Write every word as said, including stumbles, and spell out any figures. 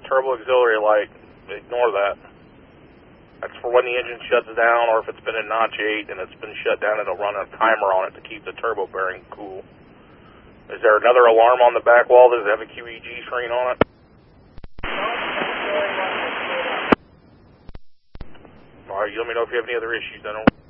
turbo auxiliary light. Ignore that. That's for when the engine shuts down, or if it's been in notch eight and it's been shut down, it'll run a timer on it to keep the turbo bearing cool. Is there another alarm on the back wall? Does it have a Q E G screen on it? Alright, you let me know if you have any other issues. I don't